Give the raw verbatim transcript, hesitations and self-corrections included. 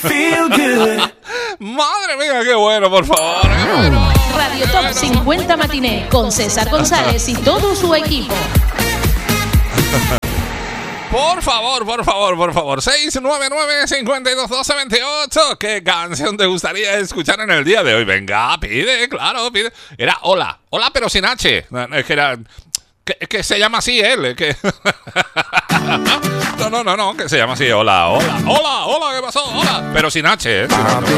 feel good. Madre mía, qué bueno, por favor. Qué bueno, Radio Top bueno. cincuenta Matiné con César González y todo su equipo. Por favor, por favor, por favor. seis nueve nueve, cinco dos, uno dos dos ocho. ¿Qué canción te gustaría escuchar en el día de hoy? Venga, pide, claro, pide. Era Hola. Hola, pero sin H. Es que era... Que, que se llama así él. Que... no, no, no, no. Que se llama así. Hola, hola, hola, hola. ¿Qué pasó? Hola. Pero sin H, ¿eh?